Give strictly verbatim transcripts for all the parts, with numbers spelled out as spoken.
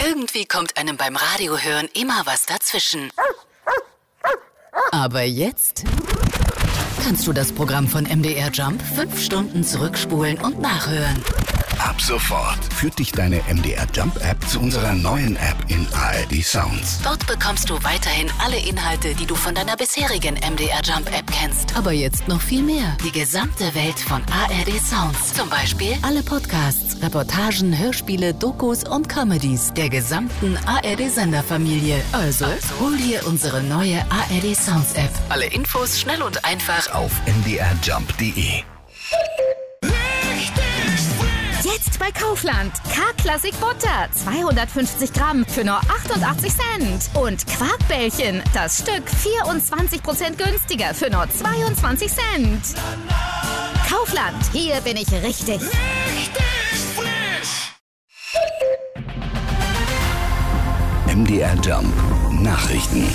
Irgendwie kommt einem beim Radiohören immer was dazwischen. Aber jetzt kannst du das Programm von M D R Jump fünf Stunden zurückspulen und nachhören. Ab sofort führt dich deine M D R Jump App zu unserer neuen App in A R D Sounds. Dort bekommst du weiterhin alle Inhalte, die du von deiner bisherigen M D R Jump App kennst. Aber jetzt noch viel mehr. Die gesamte Welt von A R D Sounds. Zum Beispiel alle Podcasts, Reportagen, Hörspiele, Dokus und Comedies der gesamten A R D-Senderfamilie. Also, hol dir unsere neue A R D Sounds App. Alle Infos schnell und einfach auf m d r jump punkt d e. Jetzt bei Kaufland. K-Klassik Butter. zweihundertfünfzig Gramm für nur achtundachtzig Cent. Und Quarkbällchen. Das Stück vierundzwanzig Prozent günstiger für nur zweiundzwanzig Cent. Kaufland. Hier bin ich richtig. Richtig frisch. M D R Jump. Nachrichten.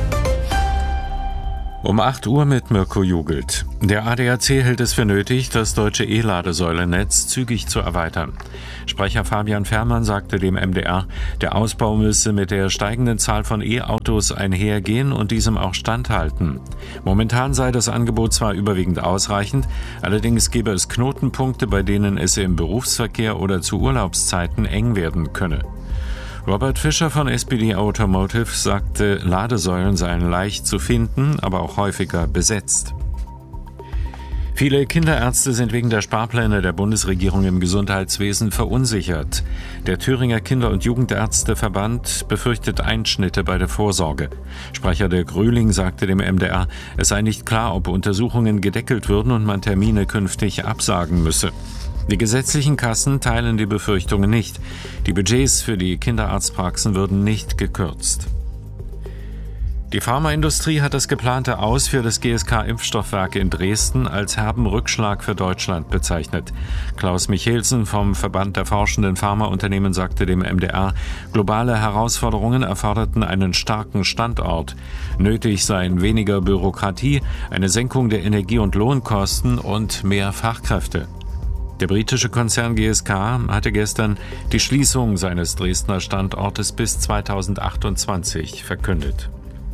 Um acht Uhr mit Mirko Jugelt. Der A D A C hält es für nötig, das deutsche E-Ladesäulennetz zügig zu erweitern. Sprecher Fabian Fährmann sagte dem M D R, der Ausbau müsse mit der steigenden Zahl von E-Autos einhergehen und diesem auch standhalten. Momentan sei das Angebot zwar überwiegend ausreichend, allerdings gebe es Knotenpunkte, bei denen es im Berufsverkehr oder zu Urlaubszeiten eng werden könne. Robert Fischer von S P D Automotive sagte, Ladesäulen seien leicht zu finden, aber auch häufiger besetzt. Viele Kinderärzte sind wegen der Sparpläne der Bundesregierung im Gesundheitswesen verunsichert. Der Thüringer Kinder- und Jugendärzteverband befürchtet Einschnitte bei der Vorsorge. Sprecher der Grüling sagte dem M D R, es sei nicht klar, ob Untersuchungen gedeckelt würden und man Termine künftig absagen müsse. Die gesetzlichen Kassen teilen die Befürchtungen nicht. Die Budgets für die Kinderarztpraxen würden nicht gekürzt. Die Pharmaindustrie hat das geplante Aus für das G S K-Impfstoffwerk in Dresden als herben Rückschlag für Deutschland bezeichnet. Klaus Michelsen vom Verband der forschenden Pharmaunternehmen sagte dem M D R, globale Herausforderungen erforderten einen starken Standort. Nötig seien weniger Bürokratie, eine Senkung der Energie- und Lohnkosten und mehr Fachkräfte. Der britische Konzern G S K hatte gestern die Schließung seines Dresdner Standortes bis zweitausendachtundzwanzig verkündet.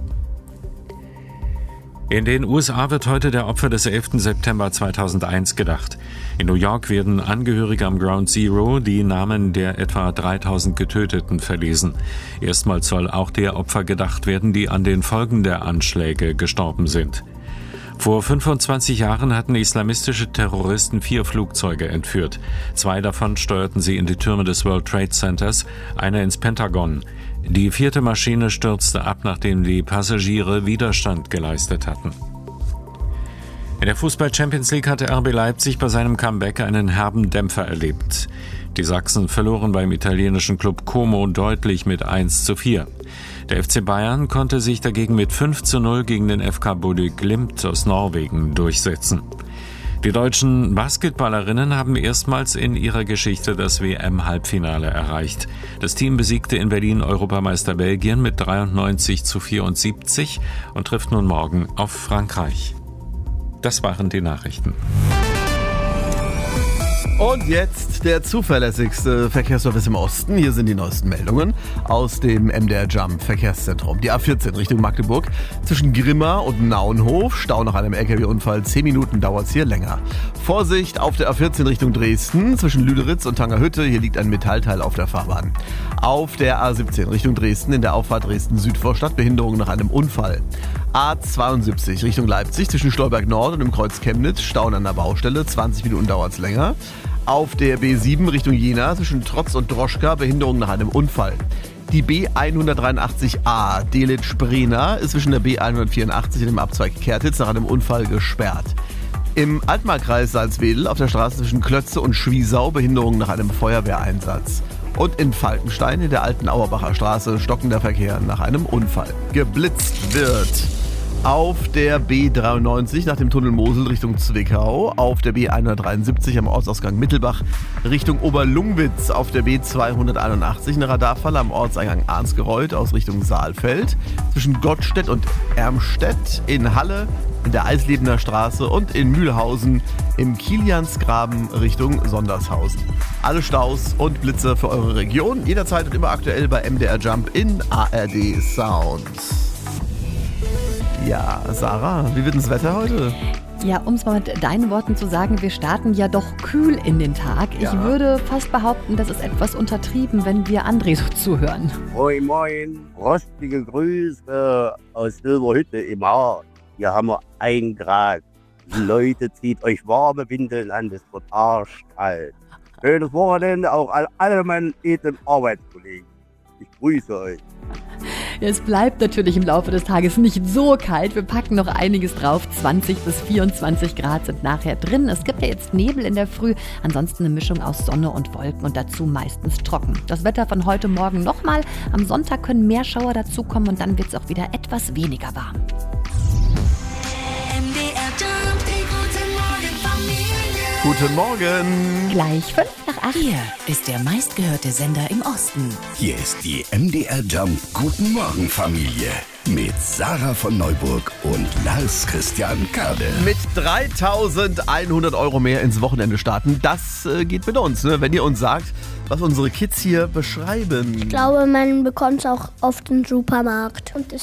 In den U S A wird heute der Opfer des elften September zweitausendeins gedacht. In New York werden Angehörige am Ground Zero die Namen der etwa dreitausend Getöteten verlesen. Erstmals soll auch der Opfer gedacht werden, die an den Folgen der Anschläge gestorben sind. Vor fünfundzwanzig Jahren hatten islamistische Terroristen vier Flugzeuge entführt. Zwei davon steuerten sie in die Türme des World Trade Centers, eine ins Pentagon. Die vierte Maschine stürzte ab, nachdem die Passagiere Widerstand geleistet hatten. In der Fußball-Champions League hatte R B Leipzig bei seinem Comeback einen herben Dämpfer erlebt. Die Sachsen verloren beim italienischen Club Como deutlich mit eins zu vier. Der F C Bayern konnte sich dagegen mit fünf zu null gegen den F K Bodø Glimt aus Norwegen durchsetzen. Die deutschen Basketballerinnen haben erstmals in ihrer Geschichte das W M-Halbfinale erreicht. Das Team besiegte in Berlin Europameister Belgien mit dreiundneunzig zu vierundsiebzig und trifft nun morgen auf Frankreich. Das waren die Nachrichten. Und jetzt der zuverlässigste Verkehrsservice im Osten. Hier sind die neuesten Meldungen aus dem M D R Jump Verkehrszentrum. Die A vierzehn Richtung Magdeburg zwischen Grimma und Naunhof. Stau nach einem L K W-Unfall. Zehn Minuten dauert es hier länger. Vorsicht auf der A vierzehn Richtung Dresden zwischen Lüderitz und Tangerhütte. Hier liegt ein Metallteil auf der Fahrbahn. Auf der A siebzehn Richtung Dresden in der Auffahrt Dresden-Südvorstadt. Behinderung nach einem Unfall. A zweiundsiebzig Richtung Leipzig zwischen Stolberg Nord und dem Kreuz Chemnitz. Stau an der Baustelle. zwanzig Minuten dauert es länger. Auf der B sieben Richtung Jena zwischen Trotz und Droschka, Behinderung nach einem Unfall. Die B hundertdreiundachtzig a Delitzsch-Brena ist zwischen der B hundertvierundachtzig und dem Abzweig Kertitz nach einem Unfall gesperrt. Im Altmarkkreis Salzwedel auf der Straße zwischen Klötze und Schwiesau, Behinderung nach einem Feuerwehreinsatz. Und in Falkenstein in der alten Auerbacher Straße stockender Verkehr nach einem Unfall. Geblitzt wird auf der B dreiundneunzig nach dem Tunnel Mosel Richtung Zwickau, auf der B hundertdreiundsiebzig am Ortsausgang Mittelbach Richtung Oberlungwitz, auf der B zweihunderteinundachtzig eine Radarfalle am Ortseingang Arnsgereuth aus Richtung Saalfeld, zwischen Gottstedt und Ermstedt, in Halle in der Eislebener Straße und in Mühlhausen im Kiliansgraben Richtung Sondershausen. Alle Staus und Blitzer für eure Region, jederzeit und immer aktuell bei M D R Jump in A R D Sounds. Ja, Sarah, wie wird das Wetter heute? Ja, um es mal mit deinen Worten zu sagen, wir starten ja doch kühl in den Tag. Ja. Ich würde fast behaupten, das ist etwas untertrieben, wenn wir André so zuhören. Moin, moin, rostige Grüße aus Silberhütte im Harz. Hier haben wir ein Grad. Leute, zieht euch warme Windeln an, das wird arschkalt. Schönes Wochenende auch an alle meine edlen Arbeitskollegen. Ich grüße euch. Es bleibt natürlich im Laufe des Tages nicht so kalt. Wir packen noch einiges drauf. zwanzig bis vierundzwanzig Grad sind nachher drin. Es gibt ja jetzt Nebel in der Früh. Ansonsten eine Mischung aus Sonne und Wolken und dazu meistens trocken. Das Wetter von heute Morgen nochmal. Am Sonntag können mehr Schauer dazukommen und dann wird es auch wieder etwas weniger warm. M D R Jump, die guten Morgen Familie. Guten Morgen! Gleich fünf nach acht. Hier ist der meistgehörte Sender im Osten. Hier ist die M D R Jump Guten Morgen Familie mit Sarah von Neuburg und Lars Christian Kade. Mit dreitausendeinhundert Euro mehr ins Wochenende starten, das äh, geht mit uns, ne? Wenn ihr uns sagt, was unsere Kids hier beschreiben. Ich glaube, man bekommt es auch oft im Supermarkt. Und